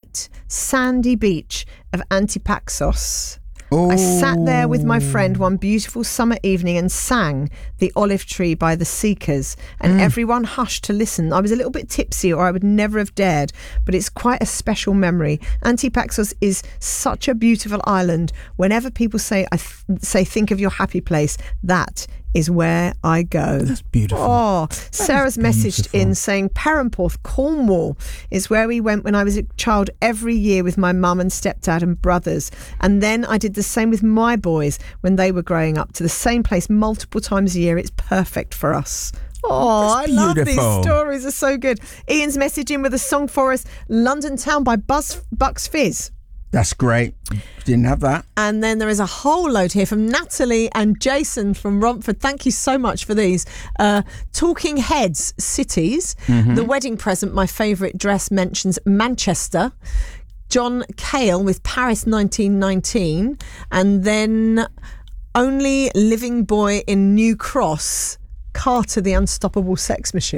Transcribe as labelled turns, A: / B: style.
A: wet, sandy beach of Antipaxos. I sat there with my friend one beautiful summer evening and sang The Olive Tree by the Seekers, and everyone hushed to listen. I was a little bit tipsy, or I would never have dared, but it's quite a special memory. Antipaxos is such a beautiful island. Whenever people say think of your happy place, that is where I go.
B: That's beautiful.
A: Oh, Sarah's messaged in saying Perranporth, Cornwall is where we went when I was a child every year with my mum and stepdad and brothers. And then I did the same with my boys when they were growing up, to the same place multiple times a year. It's perfect for us. Oh, I love these stories. They're so good. Ian's messaging with a song for us, London Town by Bucks Fizz.
B: That's great. Didn't have that.
A: And then there is a whole load here from Natalie and Jason from Romford. Thank you so much for these. Talking Heads, Cities. The Wedding Present, my favourite dress, mentions Manchester. John Cale with Paris 1919. And then Only Living Boy in New Cross, Carter the Unstoppable Sex Machine.